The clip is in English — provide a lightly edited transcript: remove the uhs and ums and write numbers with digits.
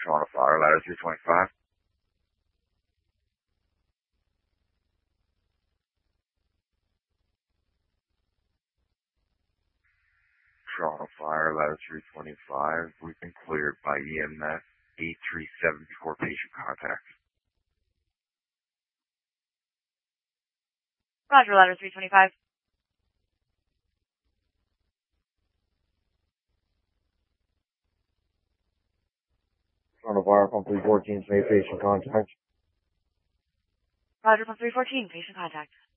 Toronto Fire, ladder 325. Toronto Fire, ladder 325. We've been cleared by EMS 837 before patient contact. Roger, ladder 325. Toronto Fire, pump 314, made patient contact. Roger, pump 314, patient contact.